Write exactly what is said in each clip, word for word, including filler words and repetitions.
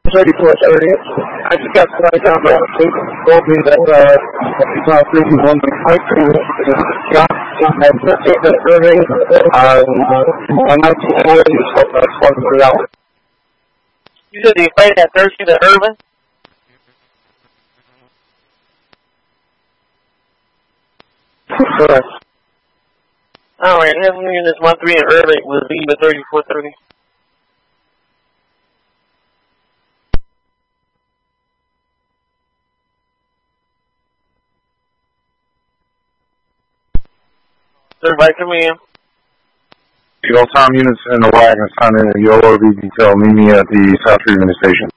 thirty-four thirty. I just got somebody down there who told me that uh, it's not really one of the country. Got had nothing but earning. Uh, I'm not sure so that's one for out. You said they played at Thirsty to Urban? Correct. Alright, here's units one three and Urban will leave at thirty-four thirty. Everybody come in. Eagle Tom units in the wagon sign in a YOLO V detail. Meet me at the South Treatment Station.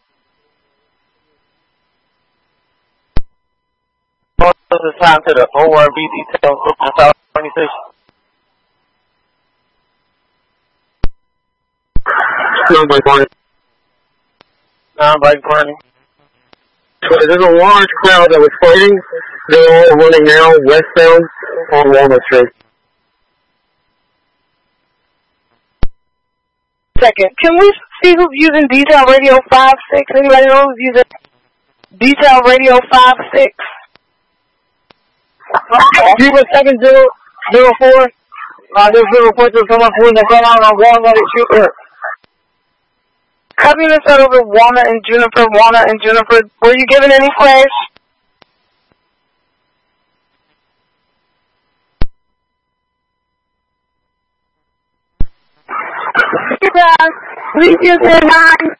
This is time to the O R B detail of the South Treatment Station. No, my morning. Non-bike party. So there's a large crowd that was fighting. They're all running now westbound on Walnut Street. Second, can we see who's using Detail Radio five six? Anybody know who's using Detail Radio five six? Cuba seven zero zero four. Uh, there's a report that someone pulling the gun out on Walnut and Juniper. Copy this out over Walnut and Juniper, Walnut and Juniper. Were you given any flash? Please use your nine.